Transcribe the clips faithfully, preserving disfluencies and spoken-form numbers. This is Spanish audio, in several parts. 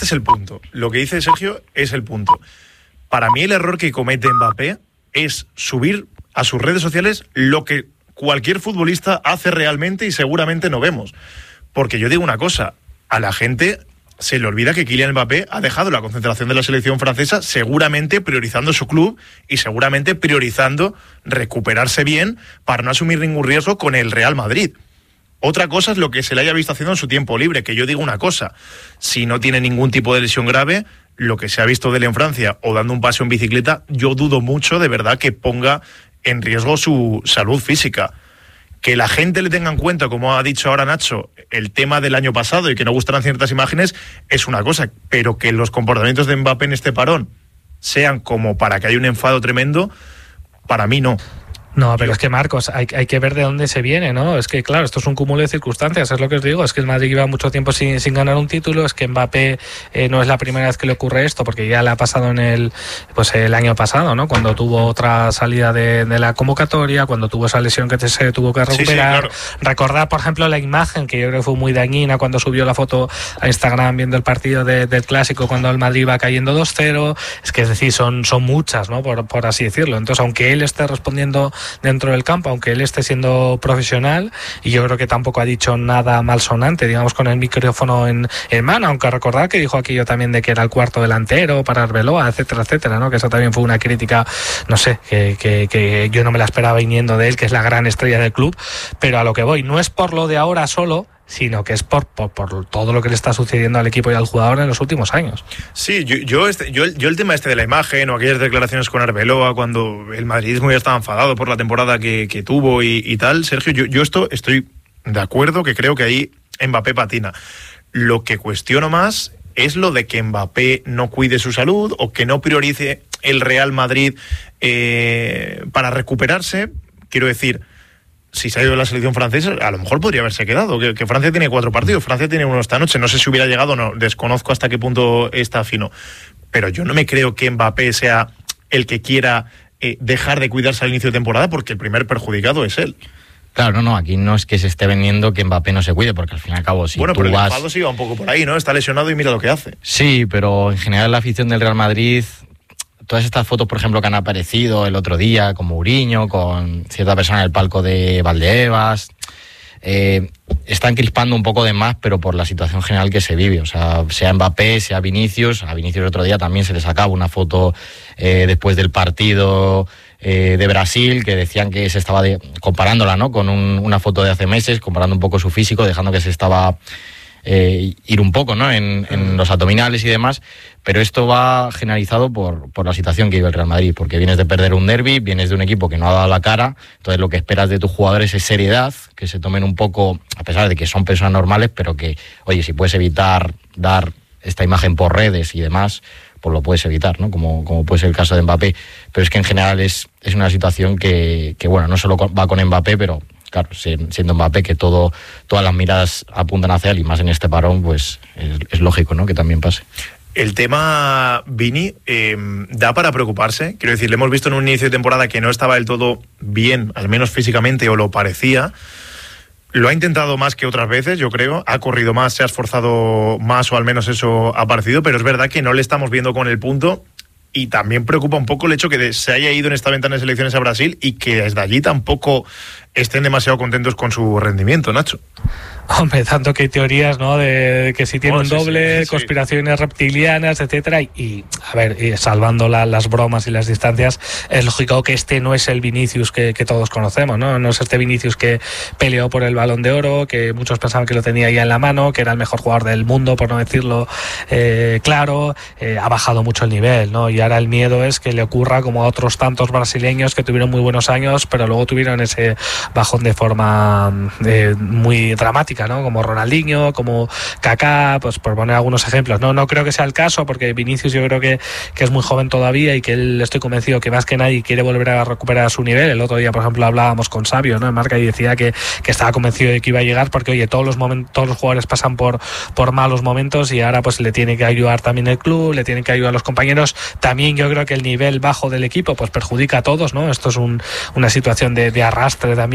este es el punto. Lo que dice Sergio es el punto. Para mí el error que comete Mbappé es subir a sus redes sociales lo que cualquier futbolista hace realmente y seguramente no vemos. Porque yo digo una cosa, a la gente se le olvida que Kylian Mbappé ha dejado la concentración de la selección francesa seguramente priorizando su club y seguramente priorizando recuperarse bien para no asumir ningún riesgo con el Real Madrid. Otra cosa es lo que se le haya visto haciendo en su tiempo libre, que yo digo una cosa, si no tiene ningún tipo de lesión grave, lo que se ha visto de él en Francia o dando un paseo en bicicleta, yo dudo mucho de verdad que ponga en riesgo su salud física. Que la gente le tenga en cuenta, como ha dicho ahora Nacho, el tema del año pasado y que no gustarán ciertas imágenes es una cosa, pero que los comportamientos de Mbappé en este parón sean como para que haya un enfado tremendo, para mí no. No, pero es que, Marcos, hay, hay que ver de dónde se viene, ¿no? Es que, claro, esto es un cúmulo de circunstancias, es lo que os digo, es que el Madrid lleva mucho tiempo sin, sin ganar un título, es que Mbappé eh, no es la primera vez que le ocurre esto, porque ya le ha pasado en el pues el año pasado, ¿no? Cuando tuvo otra salida de, de la convocatoria, cuando tuvo esa lesión que se tuvo que recuperar. Sí, sí, claro. Recordar, por ejemplo, la imagen, que yo creo que fue muy dañina, cuando subió la foto a Instagram viendo el partido de, del Clásico, cuando el Madrid iba cayendo dos cero, es que, es decir, son, son muchas, ¿no? Por, por así decirlo. Entonces, aunque él esté respondiendo dentro del campo, aunque él esté siendo profesional, y yo creo que tampoco ha dicho nada malsonante, digamos, con el micrófono en, en mano, aunque recordar que dijo aquello también de que era el cuarto delantero para Arbeloa, etcétera, etcétera, ¿no? Que eso también fue una crítica, no sé, que, que, que yo no me la esperaba viniendo de él, que es la gran estrella del club, pero a lo que voy, no es por lo de ahora solo, sino que es por, por, por todo lo que le está sucediendo al equipo y al jugador en los últimos años. Sí, yo, yo, este, yo, yo el tema este de la imagen o aquellas declaraciones con Arbeloa cuando el madridismo ya estaba enfadado por la temporada que, que tuvo y, y tal, Sergio, yo, yo esto estoy de acuerdo, que creo que ahí Mbappé patina. Lo que cuestiono más es lo de que Mbappé no cuide su salud o que no priorice el Real Madrid eh, para recuperarse. Quiero decir, si se ha ido de la selección francesa, a lo mejor podría haberse quedado, que, que Francia tiene cuatro partidos, Francia tiene uno esta noche, no sé si hubiera llegado o no, desconozco hasta qué punto está fino, pero yo no me creo que Mbappé sea el que quiera eh, dejar de cuidarse al inicio de temporada, porque el primer perjudicado es él. Claro, no, no, aquí no es que se esté vendiendo que Mbappé no se cuide, porque al fin y al cabo, si bueno, tú pero vas... el enfado sí va un poco por ahí, ¿no? Está lesionado y mira lo que hace. Sí, pero en general la afición del Real Madrid, todas estas fotos, por ejemplo, que han aparecido el otro día, con Mourinho, con cierta persona en el palco de Valdebebas, eh, están crispando un poco de más, pero por la situación general que se vive. O sea, sea Mbappé, sea Vinicius. A Vinicius el otro día también se le sacaba una foto eh, después del partido eh, de Brasil, que decían que se estaba de, comparándola, ¿no?, con un, una foto de hace meses, comparando un poco su físico, dejando que se estaba... Eh, ir un poco, ¿no?, en, en los abdominales y demás, pero esto va generalizado por, por la situación que vive el Real Madrid, porque vienes de perder un derbi, vienes de un equipo que no ha dado la cara, entonces lo que esperas de tus jugadores es seriedad, que se tomen un poco, a pesar de que son personas normales, pero que, oye, si puedes evitar dar esta imagen por redes y demás, pues lo puedes evitar, ¿no?, como, como puede ser el caso de Mbappé, pero es que en general es, es una situación que, que, bueno, no solo va con Mbappé, pero... Claro, siendo Mbappé que todo, todas las miradas apuntan hacia él y más en este parón, pues es, es lógico, ¿no?, que también pase. El tema Vini eh, da para preocuparse. Quiero decir, le hemos visto en un inicio de temporada que no estaba del todo bien, al menos físicamente, o lo parecía. Lo ha intentado más que otras veces, yo creo. Ha corrido más, se ha esforzado más, o al menos eso ha parecido, pero es verdad que no le estamos viendo con el punto. Y también preocupa un poco el hecho que se haya ido en esta ventana de selecciones a Brasil y que desde allí tampoco estén demasiado contentos con su rendimiento, Nacho. Hombre, tanto que hay teorías, ¿no?, de, de que si tiene oh, un sí, doble, sí, sí. conspiraciones reptilianas, etcétera. Y, y a ver, y salvando la, las bromas y las distancias, es lógico que este no es el Vinicius que, que todos conocemos, ¿no? No es este Vinicius que peleó por el Balón de Oro, que muchos pensaban que lo tenía ya en la mano, que era el mejor jugador del mundo, por no decirlo eh, claro. Eh, ha bajado mucho el nivel, ¿no? Y ahora el miedo es que le ocurra como a otros tantos brasileños que tuvieron muy buenos años, pero luego tuvieron ese bajón de forma eh, muy dramática, ¿no?, como Ronaldinho, como Kaká, pues por poner algunos ejemplos. No, no creo que sea el caso, porque Vinicius yo creo que, que es muy joven todavía y que él, estoy convencido que más que nadie quiere volver a recuperar su nivel. El otro día, por ejemplo, hablábamos con Sabio, ¿no?, en Marca, y decía que, que estaba convencido de que iba a llegar, porque oye, todos los momentos, todos los jugadores pasan por, por malos momentos y ahora pues le tiene que ayudar también el club, le tienen que ayudar los compañeros. También yo creo que el nivel bajo del equipo pues perjudica a todos, ¿no? Esto es un, una situación de, de arrastre también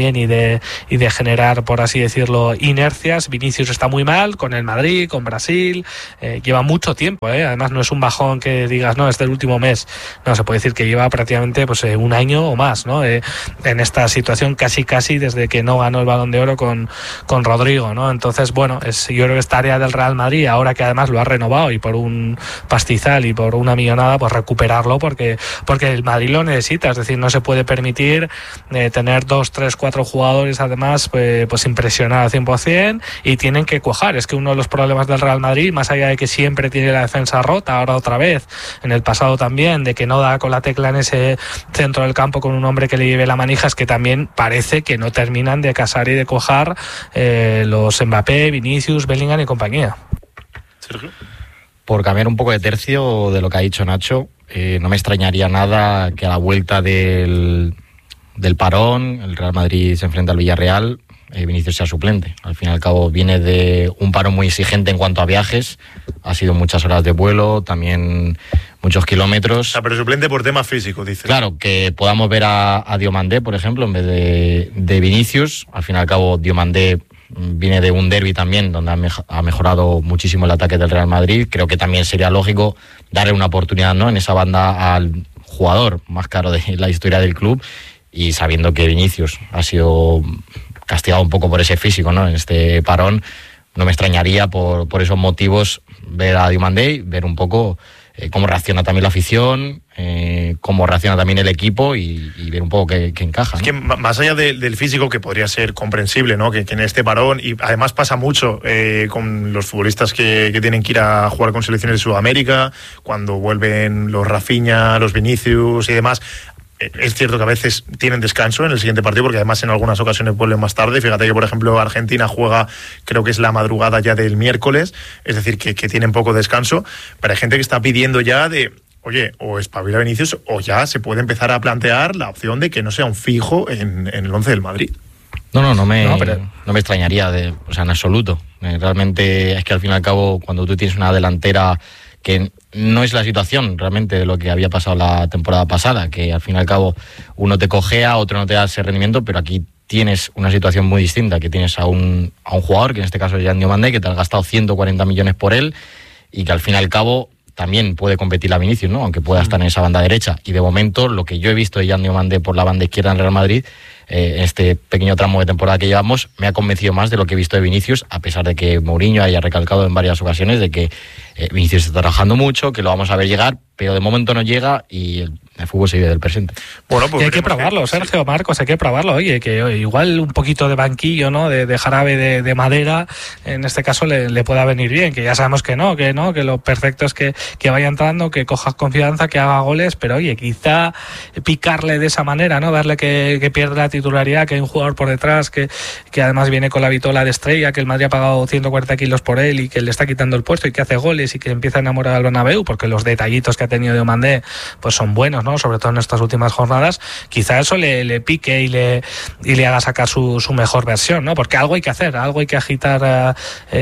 también y de, y de generar, por así decirlo, inercias. Vinicius está muy mal con el Madrid, con Brasil, eh, lleva mucho tiempo, ¿eh? Además no es un bajón que digas, no, es del último mes, no, se puede decir que lleva prácticamente pues eh, un año o más, ¿no? Eh, en esta situación casi casi desde que no ganó el Balón de Oro con, con Rodrigo, ¿no? Entonces, bueno, es, yo creo que esta área del Real Madrid, ahora que además lo ha renovado y por un pastizal y por una millonada, pues recuperarlo porque, porque el Madrid lo necesita, es decir, no se puede permitir eh, tener dos, tres, cuatro jugadores además pues, pues impresionar al cien por ciento y tienen que cuajar. Es que uno de los problemas del Real Madrid, más allá de que siempre tiene la defensa rota, ahora otra vez, en el pasado también, de que no da con la tecla en ese centro del campo con un hombre que le lleve la manija, es que también parece que no terminan de casar y de cuajar eh, los Mbappé, Vinicius, Bellingham y compañía. Sergio. Por cambiar un poco de tercio de lo que ha dicho Nacho, eh, no me extrañaría nada que a la vuelta del, del parón el Real Madrid se enfrenta al Villarreal, eh, Vinicius sea suplente. Al fin y al cabo viene de un parón muy exigente en cuanto a viajes, ha sido muchas horas de vuelo, también muchos kilómetros. O sea, pero suplente por temas físicos, dice. Claro, que podamos ver a, a Diomandé, por ejemplo, en vez de, de Vinicius. Al fin y al cabo Diomandé viene de un derbi también, donde ha, mej- ha mejorado muchísimo el ataque del Real Madrid. Creo que también sería lógico darle una oportunidad, ¿no?, en esa banda al jugador más caro de la historia del club, y sabiendo que Vinicius ha sido castigado un poco por ese físico, ¿no?, en este parón, no me extrañaría por, por esos motivos ver a Diomandé, ver un poco eh, cómo reacciona también la afición, eh, cómo reacciona también el equipo y, y ver un poco qué, qué encaja, ¿no? Es que más allá de, del físico, que podría ser comprensible, ¿no?, que, que en este parón, y además pasa mucho eh, con los futbolistas que, que tienen que ir a jugar con selecciones de Sudamérica, cuando vuelven los Rafinha, los Vinicius y demás. Es cierto que a veces tienen descanso en el siguiente partido, porque además en algunas ocasiones vuelven más tarde. Fíjate que, por ejemplo, Argentina juega, creo que es la madrugada ya del miércoles, es decir, que, que tienen poco descanso. Pero hay gente que está pidiendo ya de, oye, o espabila Vinicius, o ya se puede empezar a plantear la opción de que no sea un fijo en, en el once del Madrid. No, no, no me, No, pero... no me extrañaría, de, o sea, en absoluto. Eh, realmente es que al fin y al cabo, cuando tú tienes una delantera que no es la situación realmente de lo que había pasado la temporada pasada, que al fin y al cabo uno te cojea, otro no te da ese rendimiento, pero aquí tienes una situación muy distinta, que tienes a un, a un jugador, que en este caso es Jan Diomandé, que te has gastado ciento cuarenta millones por él, y que al fin y al cabo también puede competir a Vinicius, ¿no?, aunque pueda estar en esa banda derecha. Y de momento, lo que yo he visto de Jan Diomandé por la banda izquierda en Real Madrid, eh, en este pequeño tramo de temporada que llevamos, me ha convencido más de lo que he visto de Vinicius, a pesar de que Mourinho haya recalcado en varias ocasiones de que eh, Vinicius está trabajando mucho, que lo vamos a ver llegar, pero de momento no llega y el, el fútbol se vive del presente. Bueno, pues y hay que probarlo, que, Sergio, sí. Marcos, hay que probarlo. Oye, que oye, igual un poquito de banquillo, ¿no?, de, de jarabe de, de madera, en este caso le, le pueda venir bien, que ya sabemos que no, que no, que lo perfecto es que, que vaya entrando, que coja confianza, que haga goles, pero oye, quizá picarle de esa manera, ¿no?, darle que, que pierda la titularidad, que hay un jugador por detrás, que, que además viene con la vitola de estrella, que el Madrid ha pagado ciento cuarenta kilos por él y que le está quitando el puesto y que hace goles y que empieza a enamorar al Bernabéu, porque los detallitos que ha tenido Diomandé pues son buenos, ¿no?, sobre todo en estas últimas jornadas. Quizá eso le, le pique y le, y le haga sacar su, su mejor versión, ¿no?, porque algo hay que hacer, algo hay que agitar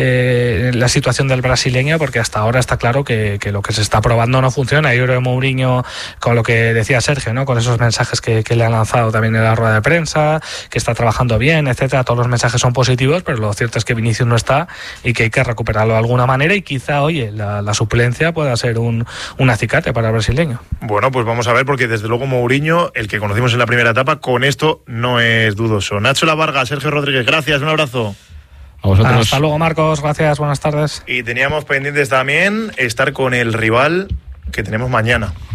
eh, la situación del brasileño, porque hasta ahora está claro que, que lo que se está probando no funciona. Yo creo que Mourinho, con lo que decía Sergio, ¿no?, con esos mensajes que, que le han lanzado también en la rueda de prensa, que está trabajando bien, etcétera, todos los mensajes son positivos, pero lo cierto es que Vinicius no está y que hay que recuperarlo de alguna manera, y quizá, oye, la, la suplencia pueda ser un, un acicate para el brasileño. Bueno, pues vamos a ver, porque desde luego Mourinho, el que conocimos en la primera etapa, con esto no es dudoso. Nacho Lavarga, Sergio Rodríguez, gracias, un abrazo. A vosotros. Hasta luego, Marcos, gracias, buenas tardes. Y teníamos pendientes también estar con el rival que tenemos mañana.